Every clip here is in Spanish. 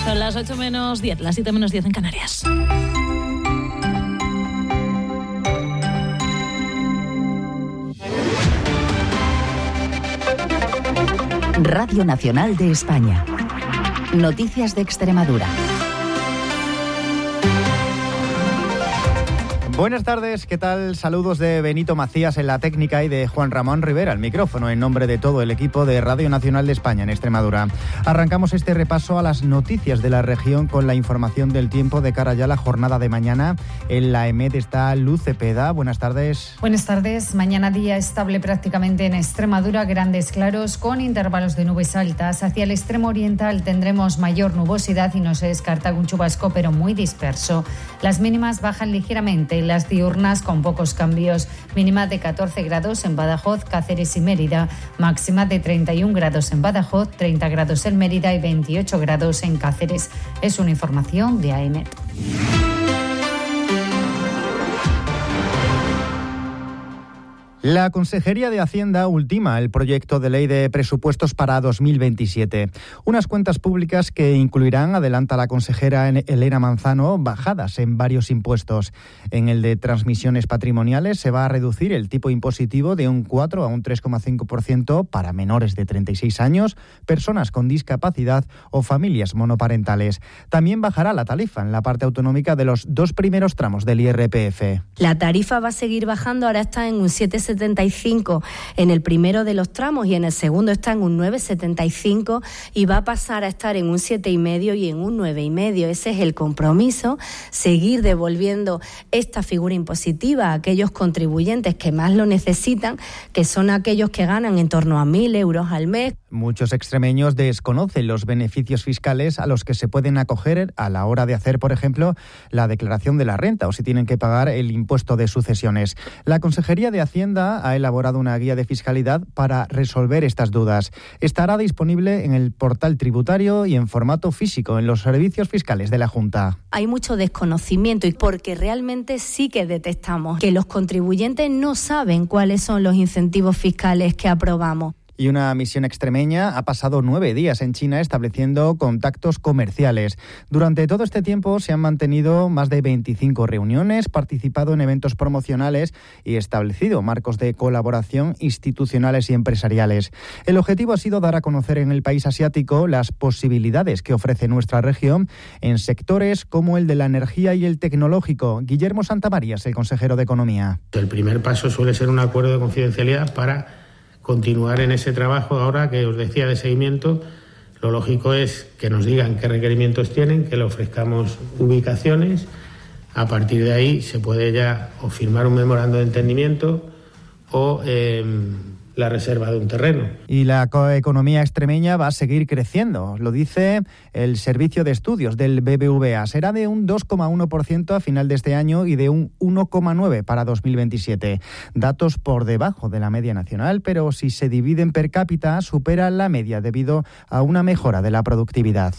Son las 8 menos 10, las 7 menos 10 en Canarias. Radio Nacional de España. Noticias de Extremadura. Buenas tardes, ¿qué tal? Saludos de Benito Macías en la técnica y de Juan Ramón Rivera al micrófono en nombre de todo el equipo de Radio Nacional de España en Extremadura. Arrancamos este repaso a las noticias de la región con la información del tiempo de cara ya a la jornada de mañana. En la EMET está Luz Cepeda. Buenas tardes. Buenas tardes. Mañana día estable prácticamente en Extremadura, grandes claros con intervalos de nubes altas. Hacia el extremo oriental tendremos mayor nubosidad y no se descarta algún chubasco, pero muy disperso. Las mínimas bajan ligeramente. Las diurnas con pocos cambios, mínima de 14 grados en Badajoz, Cáceres y Mérida, máxima de 31 grados en Badajoz, 30 grados en Mérida y 28 grados en Cáceres. Es una información de AEMET. La Consejería de Hacienda ultima el proyecto de ley de presupuestos para 2027. Unas cuentas públicas que incluirán, adelanta la consejera Elena Manzano, bajadas en varios impuestos. En el de transmisiones patrimoniales se va a reducir el tipo impositivo de un 4 a un 3,5% para menores de 36 años, personas con discapacidad o familias monoparentales. También bajará la tarifa en la parte autonómica de los 2 primeros tramos del IRPF. La tarifa va a seguir bajando, ahora está en un 7,75 en el primero de los tramos y en el segundo está en un 9,75 y va a pasar a estar en un 7,5 y en un 9,5. Ese es el compromiso, seguir devolviendo esta figura impositiva a aquellos contribuyentes que más lo necesitan, que son aquellos que ganan en torno a 1.000 euros al mes. Muchos extremeños desconocen los beneficios fiscales a los que se pueden acoger a la hora de hacer, por ejemplo, la declaración de la renta o si tienen que pagar el impuesto de sucesiones. La Consejería de Hacienda ha elaborado una guía de fiscalidad para resolver estas dudas. Estará disponible en el portal tributario y en formato físico en los servicios fiscales de la Junta. Hay mucho desconocimiento y porque realmente sí que detectamos que los contribuyentes no saben cuáles son los incentivos fiscales que aprobamos. Y una misión extremeña ha pasado 9 días en China estableciendo contactos comerciales. Durante todo este tiempo se han mantenido más de 25 reuniones, participado en eventos promocionales y establecido marcos de colaboración institucionales y empresariales. El objetivo ha sido dar a conocer en el país asiático las posibilidades que ofrece nuestra región en sectores como el de la energía y el tecnológico. Guillermo Santamaría es el consejero de Economía. El primer paso suele ser un acuerdo de confidencialidad para continuar en ese trabajo ahora que os decía de seguimiento. Lo lógico es que nos digan qué requerimientos tienen, que le ofrezcamos ubicaciones. A partir de ahí se puede ya o firmar un memorando de entendimiento o la reserva de un terreno. Y la economía extremeña va a seguir creciendo, lo dice el Servicio de Estudios del BBVA. Será de un 2,1% a final de este año y de un 1,9% para 2027. Datos por debajo de la media nacional, pero si se dividen per cápita supera la media debido a una mejora de la productividad.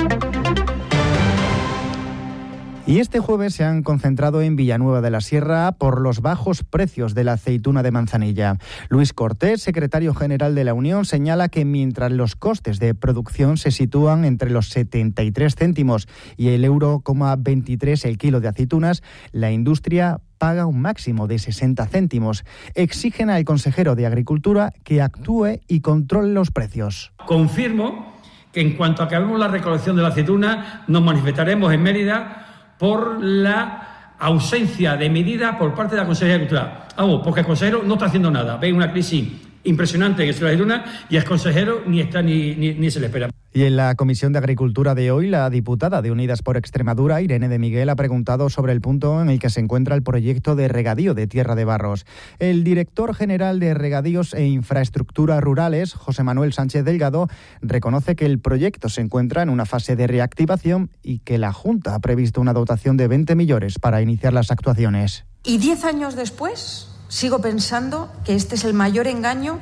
Y este jueves se han concentrado en Villanueva de la Sierra por los bajos precios de la aceituna de Manzanilla. Luis Cortés, secretario general de la Unión, señala que mientras los costes de producción se sitúan entre los 73 céntimos y el €23 el kilo de aceitunas, la industria paga un máximo de 60 céntimos. Exigen al consejero de Agricultura que actúe y controle los precios. Confirmo que en cuanto acabemos la recolección de la aceituna, nos manifestaremos en Mérida por la ausencia de medidas por parte de la Consejería de Agricultura. Vamos, porque el consejero no está haciendo nada. Ve una crisis impresionante en el sector de la aceituna y el consejero ni está ni se le espera. Y en la Comisión de Agricultura de hoy, la diputada de Unidas por Extremadura, Irene de Miguel, ha preguntado sobre el punto en el que se encuentra el proyecto de regadío de Tierra de Barros. El director general de Regadíos e Infraestructuras Rurales, José Manuel Sánchez Delgado, reconoce que el proyecto se encuentra en una fase de reactivación y que la Junta ha previsto una dotación de 20 millones para iniciar las actuaciones. Y 10 años después, sigo pensando que este es el mayor engaño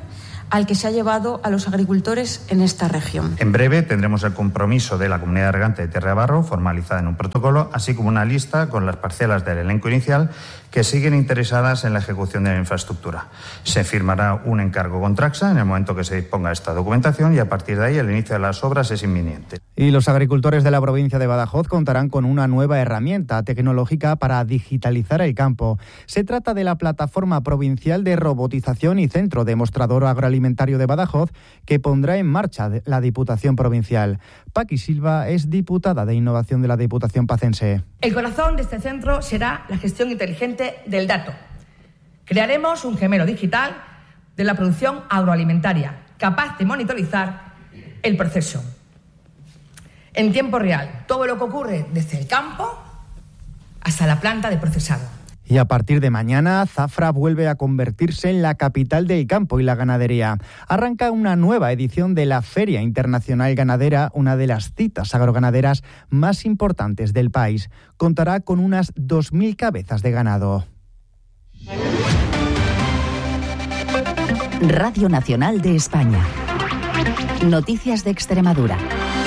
al que se ha llevado a los agricultores en esta región. En breve tendremos el compromiso de la Comunidad de Regante de Tierra de Barro, formalizada en un protocolo, así como una lista con las parcelas del elenco inicial que siguen interesadas en la ejecución de la infraestructura. Se firmará un encargo con Traxa en el momento que se disponga esta documentación y a partir de ahí el inicio de las obras es inminente. Y los agricultores de la provincia de Badajoz contarán con una nueva herramienta tecnológica para digitalizar el campo. Se trata de la Plataforma Provincial de Robotización y Centro Demostrador Agroalimentario de Badajoz, que pondrá en marcha la Diputación Provincial. Paqui Silva es diputada de Innovación de la Diputación Pacense. El corazón de este centro será la gestión inteligente del dato. Crearemos un gemelo digital de la producción agroalimentaria, capaz de monitorizar el proceso en tiempo real, todo lo que ocurre desde el campo hasta la planta de procesado. Y a partir de mañana, Zafra vuelve a convertirse en la capital del campo y la ganadería. Arranca una nueva edición de la Feria Internacional Ganadera, una de las citas agroganaderas más importantes del país. Contará con unas 2.000 cabezas de ganado. Radio Nacional de España. Noticias de Extremadura.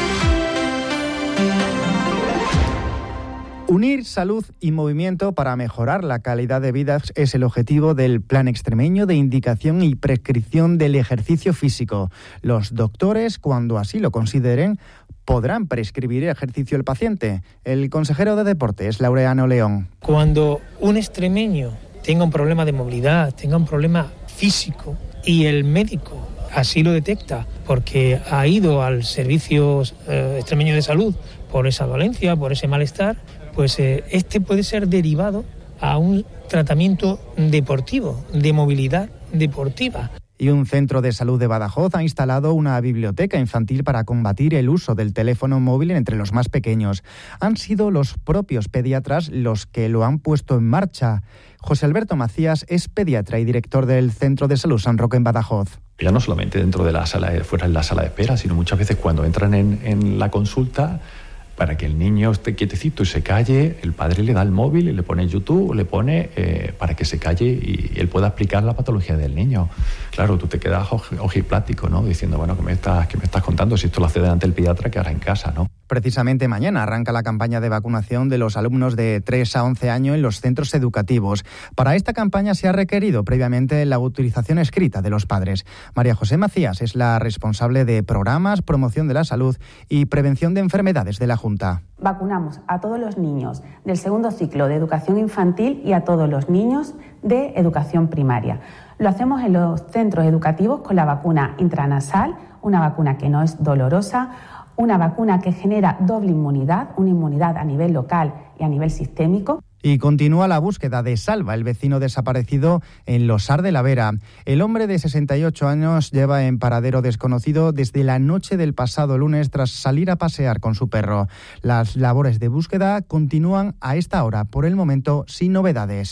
Unir salud y movimiento para mejorar la calidad de vida es el objetivo del Plan Extremeño de Indicación y Prescripción del Ejercicio Físico. Los doctores, cuando así lo consideren, podrán prescribir ejercicio al paciente. El consejero de Deportes, Laureano León. Cuando un extremeño tenga un problema de movilidad, tenga un problema físico y el médico así lo detecta porque ha ido al servicio extremeño de salud por esa dolencia, por ese malestar, pues este puede ser derivado a un tratamiento deportivo, de movilidad deportiva. Y un centro de salud de Badajoz ha instalado una biblioteca infantil para combatir el uso del teléfono móvil entre los más pequeños. Han sido los propios pediatras los que lo han puesto en marcha. José Alberto Macías es pediatra y director del Centro de Salud San Roque en Badajoz. Ya no solamente dentro de la sala, fuera en la sala de espera, sino muchas veces cuando entran en la consulta, para que el niño esté quietecito y se calle, el padre le da el móvil y le pone YouTube, le pone para que se calle y él pueda explicar la patología del niño. Claro, tú te quedas ojiplático, ¿no? Diciendo, bueno, ¿qué me estás contando? Si esto lo hace delante del pediatra, ¿qué hará en casa, no? Precisamente mañana arranca la campaña de vacunación de los alumnos de 3 a 11 años en los centros educativos. Para esta campaña se ha requerido previamente la autorización escrita de los padres. María José Macías es la responsable de Programas, Promoción de la Salud y Prevención de Enfermedades de la Junta. Vacunamos a todos los niños del segundo ciclo de educación infantil y a todos los niños de educación primaria. Lo hacemos en los centros educativos con la vacuna intranasal, una vacuna que no es dolorosa, una vacuna que genera doble inmunidad, una inmunidad a nivel local y a nivel sistémico. Y continúa la búsqueda de Salva, el vecino desaparecido en Losar de la Vera. El hombre de 68 años lleva en paradero desconocido desde la noche del pasado lunes tras salir a pasear con su perro. Las labores de búsqueda continúan a esta hora, por el momento sin novedades.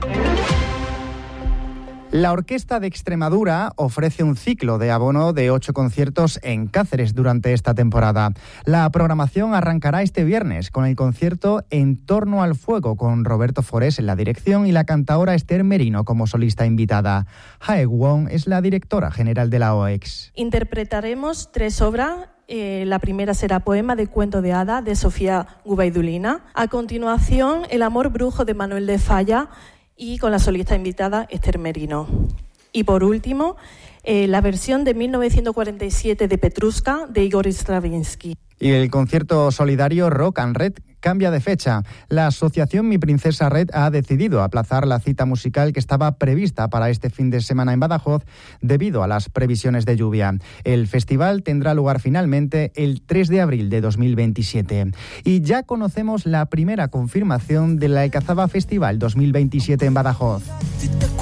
La Orquesta de Extremadura ofrece un ciclo de abono de 8 conciertos en Cáceres durante esta temporada. La programación arrancará este viernes con el concierto En torno al fuego con Roberto Forés en la dirección y la cantaora Esther Merino como solista invitada. Hae Wong es la directora general de la OEX. Interpretaremos 3 obras. La primera será Poema de cuento de hada de Sofía Gubaidulina. A continuación, El amor brujo de Manuel de Falla y con la solista invitada Esther Merino. Y por último, la versión de 1947 de Petrushka de Igor Stravinsky. Y el concierto solidario Rock and Red cambia de fecha. La asociación Mi Princesa Red ha decidido aplazar la cita musical que estaba prevista para este fin de semana en Badajoz debido a las previsiones de lluvia. El festival tendrá lugar finalmente el 3 de abril de 2027. Y ya conocemos la primera confirmación de la Alcazaba Festival 2027 en Badajoz.